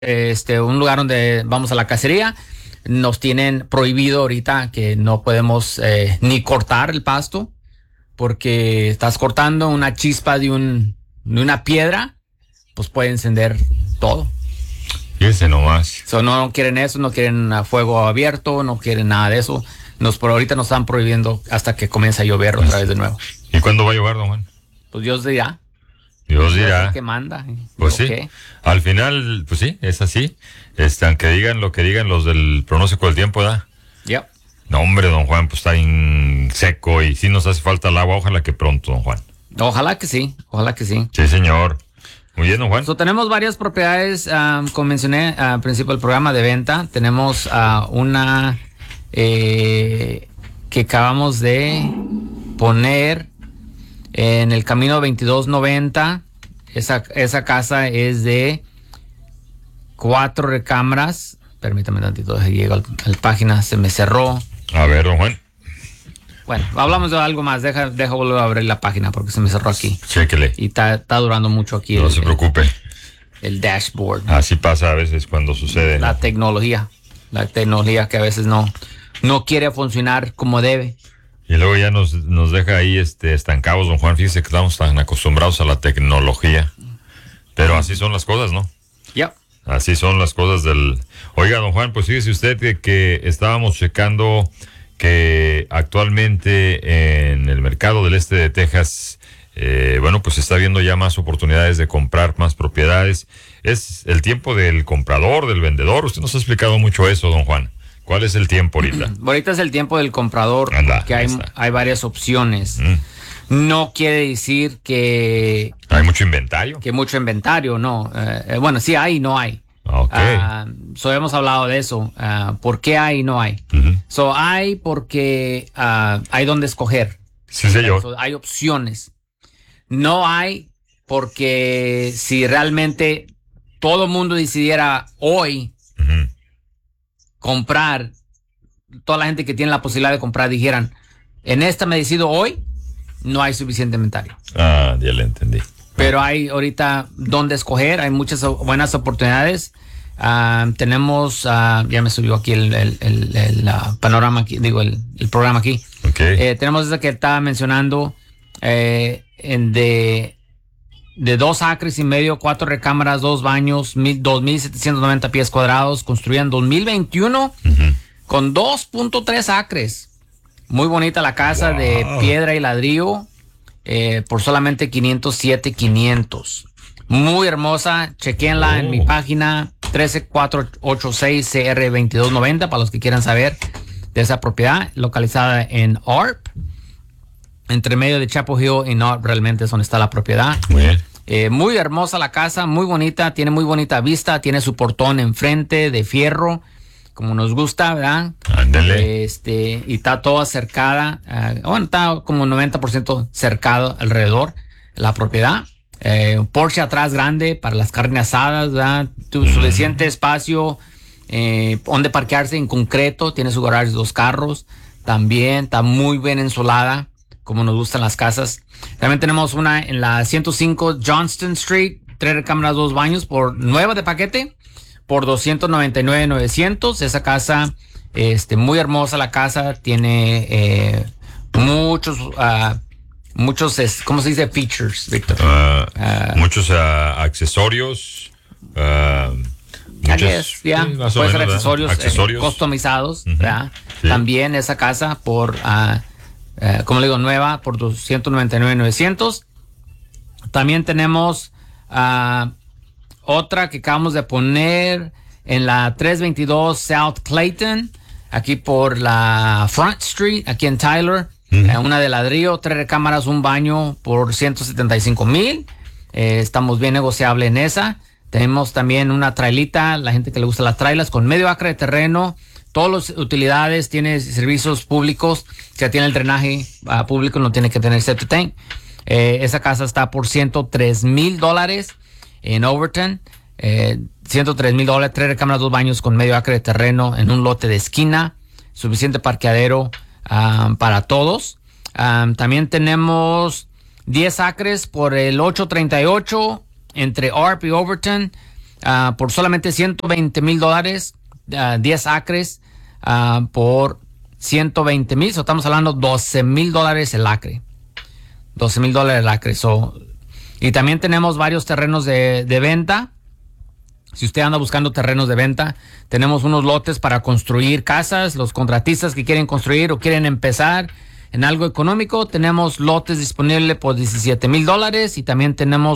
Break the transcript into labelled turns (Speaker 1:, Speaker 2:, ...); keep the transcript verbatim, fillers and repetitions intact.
Speaker 1: este, un lugar donde vamos a la cacería. Nos tienen prohibido ahorita que no podemos eh, ni cortar el pasto porque estás cortando una chispa de, un, de una piedra, pues puede encender todo.
Speaker 2: Fíjense nomás.
Speaker 1: So, no, no quieren eso, no quieren a fuego abierto, no quieren nada de eso. Nos, por ahorita nos están prohibiendo hasta que comience a llover otra vez de nuevo.
Speaker 2: ¿Y cuándo va a llover, don Juan?
Speaker 1: Pues Dios dirá.
Speaker 2: Dios dirá.
Speaker 1: Es que manda.
Speaker 2: Pues sí.
Speaker 1: Okay.
Speaker 2: Al final, pues sí, es así. Este, aunque digan lo que digan los del pronóstico del tiempo, ¿verdad?
Speaker 1: Yep.
Speaker 2: No, hombre, don Juan, pues está bien seco y sí nos hace falta el agua. Ojalá que pronto, don Juan.
Speaker 1: Ojalá que sí, ojalá que sí.
Speaker 2: Sí, señor. Muy bien, don Juan.
Speaker 1: So, tenemos varias propiedades, um, como mencioné al principio del programa, de venta. Tenemos uh, una eh, que acabamos de poner en el camino veintidós noventa. Esa, esa casa es de cuatro recámaras. Permítame tantito, llego a la página, se me cerró.
Speaker 2: A ver, don Juan.
Speaker 1: Bueno, hablamos de algo más. Deja, deja volver a abrir la página porque se me cerró aquí.
Speaker 2: Chéquele.
Speaker 1: Y está durando mucho aquí.
Speaker 2: No
Speaker 1: el,
Speaker 2: se preocupe.
Speaker 1: El, el dashboard.
Speaker 2: Así pasa a veces cuando sucede.
Speaker 1: La tecnología. La tecnología que a veces no, no quiere funcionar como debe.
Speaker 2: Y luego ya nos, nos deja ahí este, estancados, don Juan. Fíjese que estamos tan acostumbrados a la tecnología. Pero así son las cosas, ¿no?
Speaker 1: Ya. Yep.
Speaker 2: Así son las cosas del... Oiga, don Juan, pues fíjese usted que, que estábamos checando que actualmente en el mercado del este de Texas, eh, bueno, pues está viendo ya más oportunidades de comprar más propiedades. Es el tiempo del comprador, del vendedor. Usted nos ha explicado mucho eso, don Juan. ¿Cuál es el tiempo ahorita?
Speaker 1: Ahorita es el tiempo del comprador,
Speaker 2: Anda,
Speaker 1: que hay, hay varias opciones.
Speaker 2: Mm.
Speaker 1: No quiere decir que...
Speaker 2: ¿Hay mucho inventario?
Speaker 1: Que mucho inventario, no. Eh, bueno, sí hay y no hay.
Speaker 2: Ok.
Speaker 1: Uh, so hemos hablado de eso. Uh, ¿Por qué hay y no hay?
Speaker 2: Uh-huh.
Speaker 1: So hay porque uh, hay donde escoger.
Speaker 2: Sí, señor.
Speaker 1: So, hay opciones. No hay porque si realmente todo el mundo decidiera hoy
Speaker 2: uh-huh.
Speaker 1: comprar, toda la gente que tiene la posibilidad de comprar dijeran, en esta me decido hoy, no hay suficiente inventario.
Speaker 2: Ah, ya le entendí.
Speaker 1: Pero hay ahorita donde escoger, hay muchas buenas oportunidades. Uh, tenemos, uh, ya me subió aquí el, el, el, el uh, panorama, aquí, digo, el, el programa aquí.
Speaker 2: Okay.
Speaker 1: Eh, tenemos esa que estaba mencionando, eh, en de, de dos acres y medio, cuatro recámaras, dos baños, mil, dos mil setecientos noventa pies cuadrados, construían dos mil veintiuno uh-huh. con dos punto tres acres. Muy bonita la casa, wow, de piedra y ladrillo. Eh, por solamente quinientos siete mil quinientos. Muy hermosa. Chequenla oh. en mi página trece cuatro ochenta y seis C R veintidós noventa para los que quieran saber de esa propiedad, localizada en A R P, entre medio de Chapel Hill y North. Realmente es donde está la propiedad.
Speaker 2: Muy bien.
Speaker 1: Eh, muy hermosa la casa, muy bonita, tiene muy bonita vista, tiene su portón enfrente de fierro, como nos gusta, ¿verdad?
Speaker 2: Ándale.
Speaker 1: Este, y está toda cercada, uh, bueno, está como noventa por ciento cercado alrededor la propiedad. Eh, un Porsche atrás grande para las carnes asadas, ¿verdad? Tu, mm. Suficiente espacio, eh, donde parquearse en concreto, tiene su garage de dos carros, también está muy bien insolada, como nos gustan las casas. También tenemos una en la ciento cinco Johnston Street, tres recámaras, dos baños, por nueva de paquete, por doscientos noventa y nueve mil novecientos. Esa casa, este, muy hermosa la casa, tiene eh, muchos, uh, muchos, ¿cómo se dice? Features, Víctor.
Speaker 2: Uh,
Speaker 1: uh,
Speaker 2: muchos uh, accesorios. Uh, muchos,
Speaker 1: guess, yeah.
Speaker 2: sí,
Speaker 1: Puede ser accesorios,
Speaker 2: accesorios.
Speaker 1: Eh, customizados,
Speaker 2: uh-huh.
Speaker 1: ¿verdad? Sí. También esa casa por, uh, uh, como le digo, nueva, por doscientos noventa y nueve mil novecientos. También tenemos... Uh, otra que acabamos de poner en la trescientos veintidós South Clayton, aquí por la Front Street, aquí en Tyler. Uh-huh. Eh, una de ladrillo, tres recámaras, un baño por ciento setenta y cinco mil. Eh, estamos bien negociable en esa. Tenemos también una trailita, la gente que le gusta las trailas, con medio acre de terreno. Todas las utilidades, tiene servicios públicos, que tiene el drenaje uh, público, no tiene que tener septic tank. Eh, esa casa está por ciento tres mil dólares. En Overton, eh, ciento tres mil dólares, tres recámaras, dos baños con medio acre de terreno en un lote de esquina, suficiente parqueadero um, para todos. Um, también tenemos diez acres por el ochocientos treinta y ocho entre A R P y Overton, uh, por solamente ciento veinte mil dólares, uh, diez acres uh, por ciento veinte mil. So, estamos hablando doce mil dólares el acre. doce mil dólares el acre. So, y también tenemos varios terrenos de, de venta. Si usted anda buscando terrenos de venta, tenemos unos lotes para construir casas. Los contratistas que quieren construir o quieren empezar en algo económico, tenemos lotes disponibles por diecisiete mil dólares y también tenemos